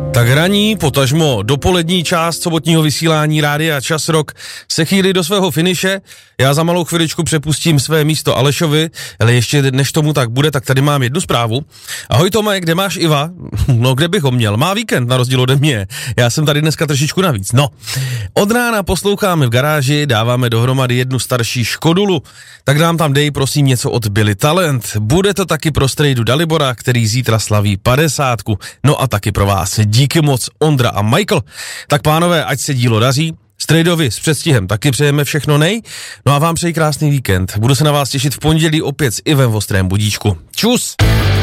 Tak ranní, potažmo dopolední část sobotního vysílání Rádia Čas Rock se chýlí do svého finiše. Já za malou chviličku přepustím své místo Alešovi, ale ještě než tomu tak bude, tak tady mám jednu zprávu. Ahoj Tome, kde máš Iva? No, kde bych ho měl? Má víkend na rozdíl ode mě. Já jsem tady dneska trošičku navíc. No, od rána posloucháme v garáži, dáváme dohromady jednu starší Škodulu. Tak nám tam dej prosím něco od Billy Talent. Bude to taky pro strejdu Dalibora, který zítra slaví 50. No a taky pro vás. Díky moc Ondra a Michael. Tak pánové, ať se dílo daří. Strejdovi s předstihem taky přejeme všechno nej. No a vám přeji krásný víkend. Budu se na vás těšit v pondělí opět s Ivem v Ostrém budíčku. Čus!